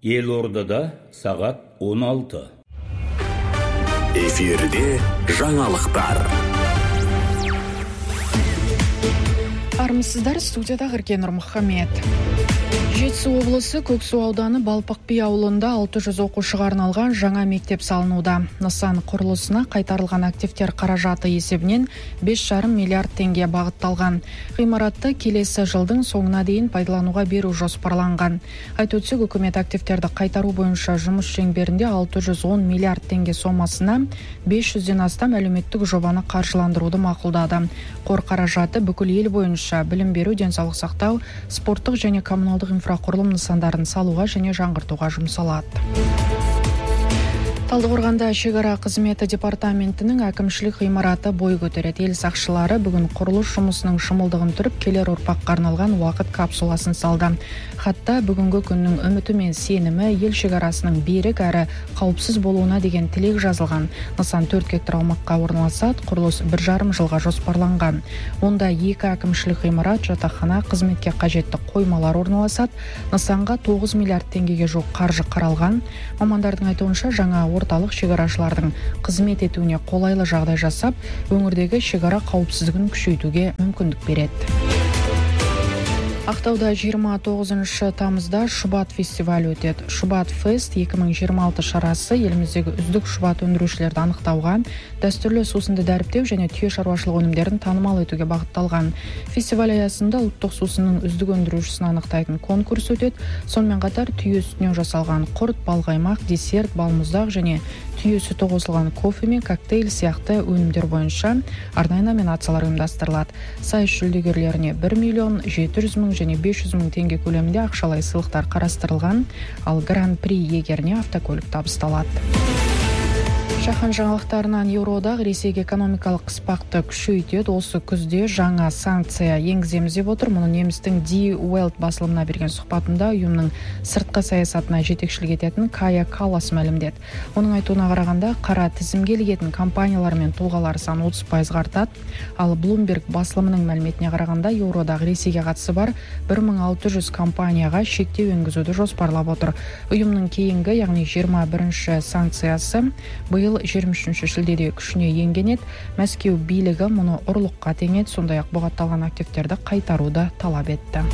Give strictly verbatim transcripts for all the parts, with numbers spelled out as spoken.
Елордада сағат он алты. Эфирде жаңалықтар. Армысыздар, студияда Ғыркен Нұрмұхамед. Жетісу облысы Көксу ауданы Балпақби ауылында алты жүз оқушыға арналған жаңа мектеп салынуда. Нысан құрылысына қайтарылған активтер қаражаты есебінен бес жарым миллиард теңге бағытталған. Ғимаратты келесі жылдың соңына дейін пайдалануға беру жоспарланған. Айта өтсек, үкімет активтерді қайтару бойынша жұмыс шеңберінде алты жүз он миллиард теңге сомасына бес жүзден астам әлеуметтік жобаны қаржыландыруды мақұлдады. Қор қаражаты бүкіл ел бойынша білім беру, денсаулық сақтау, спорттық және коммуналдық инфрақұрылым нысандарын салуға және жаңғыртуға жұмсалады. Талдықорғанда шекара қызметі департаментінің әкімшілік ғимараты бой көтереді. Ел сақшылары бүгін құрылыс жұмысының шымылдығын түріп, келер ұрпаққа арналған уақыт капсуласын салды. Хатта бүгінгі күннің үміті мен сенімі ел шекарасының берік әрі қауіпсіз болуына деген тілек жазылған. Нысан төрт гектар аумаққа орналасады, құрылыс бір жарым жылға жоспарланған. Онда екі әкімшілік ғимарат, жатақхана, қызметке қажетті қоймалар орналасады. Нысанға тоғыз миллиард теңгеге жоқ қаржы қаралған. Мамандардың айтуынша, жаңа орталық шекарашылардың қызмет етуіне қолайлы жағдай жасап, өңірдегі шекара қауіпсіздігін күшейтуге мүмкіндік береді. Ақтауда жиырма тоғызыншы тамызда Шұбат фестивалі өтеді. Шұбат фест екі мың жиырма алты шарасы еліміздегі үздік шұбат өндірушілерді анықтауға, дәстүрлі сусынды дәріптеу және түйе шаруашылық өнімдерін танымал етуге бағытталған. Фестиваль аясында ұлттық сусынның үздік өндірушісін анықтайтын конкурс өтеді. Сонымен қатар түйе сүтінен жасалған құрт, балқаймақ, десерт, балмұздақ және түйе сүті қосылған кофе мен коктейль сияқты өнімдер бойынша арнайы номинациялар ұйымдастырылады. Сайыс жүлдегерлеріне бір миллион жеті жүз мың және бес жүз мың теңге көлемінде ақшалай сыйлықтар қарастырылған, ал гран-при иегеріне автокөлік табысталады. Жаһан жаңалықтарынан Еуроодақ Ресейге экономикалық қыспақты күшейтеді. Осы күзде жаңа санкция енгіземіз деп отыр. Мұны немістің Die Welt басылымына берген сұхбатында ұйымның сыртқы саясатына жетекшілік ететін Кая Каллас мәлімдеді. Оның айтуына қарағанда, қара тізімге ілігетін компаниялар мен тұлғалар саны отыз пайызға артады. Ал Bloomberg басылымының мәліметіне қарағанда, Еуроодақ Ресейге қатысы бар бір мың алты жүз компанияға шектеу енгізуді жоспарлап отыр. Ұйымның кейінгі, яғни жиырма бірінші санкциясы биыл жиырма үшінші шілдеде күшіне енген еді. Мәскеу билігі мұны ұрлыққа теңеді, сондай-ақ бұғатталған активтерді қайтаруды талап етті.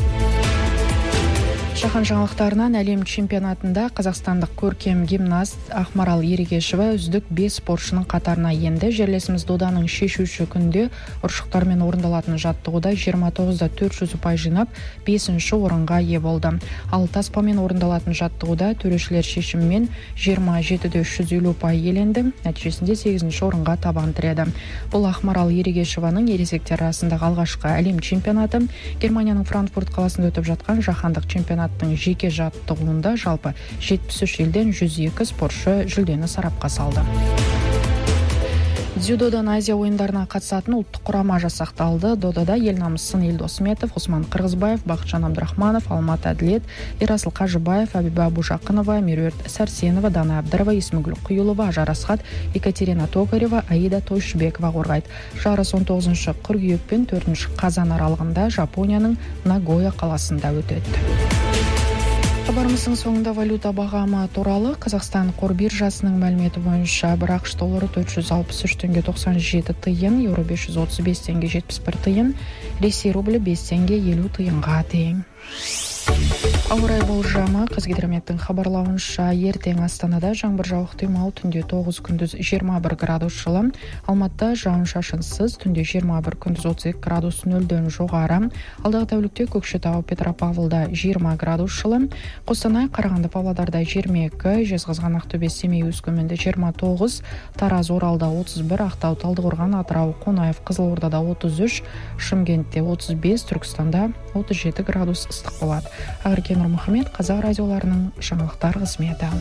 Жаһан жаңалықтарынан әлем чемпионатында қазақстандық көркем гимнаст Ақмарал Ерегешева үздік бес спортшының қатарына енді. Жерлесіміз доданың шешуші күнде ұршықтармен орындалатын жаттығуда жиырма тоғызда төрт жүз ұпай жинап, бесінші орынға ие болды. Ал таспамен орындалатын жаттығуда төрешілер шешімімен жиырма жетіде үш жүз елу ұпай иеленді. Нәтижесінде сегізінші орынға табан тіреді. Бұл Ақмарал Ерегешеваның ересектер арасындағы алғашқы әлем чемпионаты. Германияның Франкфурт қаласында өтіп жатқан жаһандық чемпионат жеке жаттығуында жалпы жетпіс үш елден жүз екі спортшы жүлдені сарапқа салды. Дзюдодан Азия ойындарына қатысатын ұлттық құрама жасақталды. Додада ел намысын Елдос Сметов, Осман Қырғызбаев, Бақытжан Абдрахманов, Алмат Әділет, Ерасыл Қажыбаев, Абиба Абушақынова, Меруерт Сәрсенова, Дана Абдырова, Исмігүл Құйылова, Жарасхат, Екатерина Токарева, Аида Тойшыбекова қорғайды. Жарыс он тоғызыншы қыркүйек пен төртінші қазан аралығында Жапонияның Нагоя қаласында өтеді. Хабарымыздың соңында валюта бағамы туралы. Қазақстан қор биржасының мәліметі бойынша бір ақш доллары төрт жүз алпыс үш теңге тоқсан жеті тиын, еуро бес жүз отыз бес теңге жетпіс бір тиын, Ресей рублі бес теңге елу тиынға тең. Ауа райы болжамы. Қазгидрометтің хабарлауынша, ертең Астанада жаңбыр жауық тұймал, түнде тоғыз, күндіз жиырма бір градус жылы. Алматыда жауын-шашынсыз, түнде жиырма бір, күндіз отыз екі градус нөлден жоғары. Алдағы тәулікте Көкшетау, Петропавлда жиырма градус жылы. Қостанай, Қарағанды, Павлодарда жиырма екі, Жезқазған, Ақтөбе, Семей, Өскеменде жиырма тоғыз, Тараз, Оралда отыз бір, Ақтау, Талдықорған, Атырау, Қонаев, Қызылордада отыз үш, Шымкентте отыз бес, Түркістанда отыз жеті градус ыстық болады. Ғыркен Нұрмұхамед, Қазақ радиоларының жаңалықтар қызметі.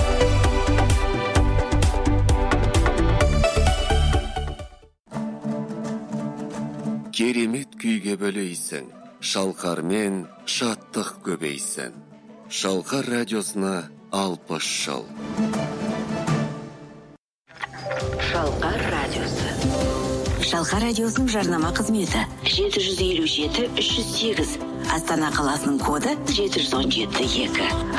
Керемет күйге бөлейсің, шалқармен шаттық көбейсін. Шалқар радиосына алпыс жыл. Шалқар радиосы. Шалқар радиосының жарнама қызметі жеті жүз елу жеті үш жүз сегіз. Астана қаласының коды жеті жүз он жеті екі.